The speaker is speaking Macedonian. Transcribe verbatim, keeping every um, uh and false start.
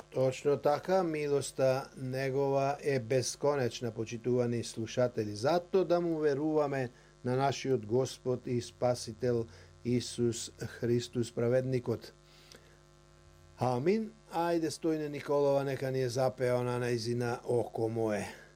Точно така, милоста Негова е безконечна, почитувани слушатели. Зато да му веруваме на нашиот Господ и Спасител Исус Христос, праведникот. Амин. Ајде, стојне Николова, нека ни е запеа на најзина око мое.